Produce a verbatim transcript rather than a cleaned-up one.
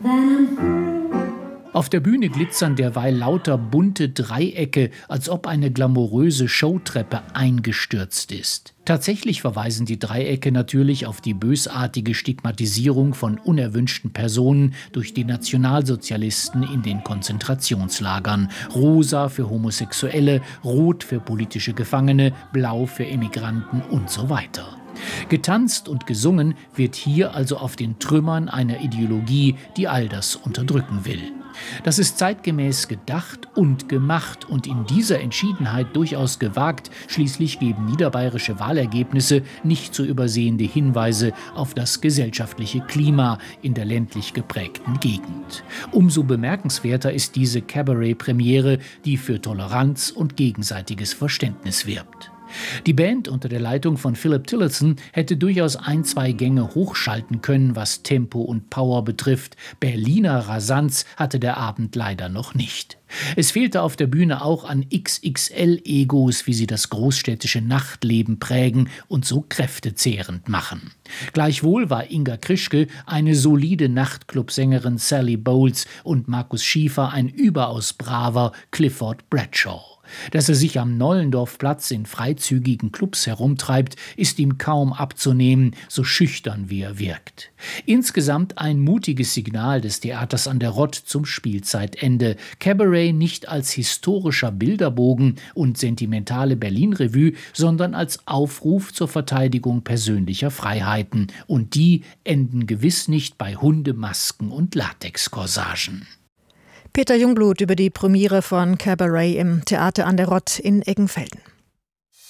Auf der Bühne glitzern derweil lauter bunte Dreiecke, als ob eine glamouröse Showtreppe eingestürzt ist. Tatsächlich verweisen die Dreiecke natürlich auf die bösartige Stigmatisierung von unerwünschten Personen durch die Nationalsozialisten in den Konzentrationslagern. Rosa für Homosexuelle, rot für politische Gefangene, blau für Emigranten und so weiter. Getanzt und gesungen wird hier also auf den Trümmern einer Ideologie, die all das unterdrücken will. Das ist zeitgemäß gedacht und gemacht und in dieser Entschiedenheit durchaus gewagt. Schließlich geben niederbayerische Wahlergebnisse nicht zu übersehende Hinweise auf das gesellschaftliche Klima in der ländlich geprägten Gegend. Umso bemerkenswerter ist diese Cabaret-Premiere, die für Toleranz und gegenseitiges Verständnis wirbt. Die Band unter der Leitung von Philip Tillotson hätte durchaus ein, zwei Gänge hochschalten können, was Tempo und Power betrifft. Berliner Rasanz hatte der Abend leider noch nicht. Es fehlte auf der Bühne auch an X X L-Egos, wie sie das großstädtische Nachtleben prägen und so kräftezehrend machen. Gleichwohl war Inga Krischke eine solide Nachtclubsängerin Sally Bowles und Markus Schiefer ein überaus braver Clifford Bradshaw. Dass er sich am Nollendorfplatz in freizügigen Clubs herumtreibt, ist ihm kaum abzunehmen, so schüchtern wie er wirkt. Insgesamt ein mutiges Signal des Theaters an der Rott zum Spielzeitende. Cabaret nicht als historischer Bilderbogen und sentimentale Berlin-Revue, sondern als Aufruf zur Verteidigung persönlicher Freiheiten. Und die enden gewiss nicht bei Hundemasken und Latexkorsagen. Peter Jungblut über die Premiere von Cabaret im Theater an der Rott in Eggenfelden.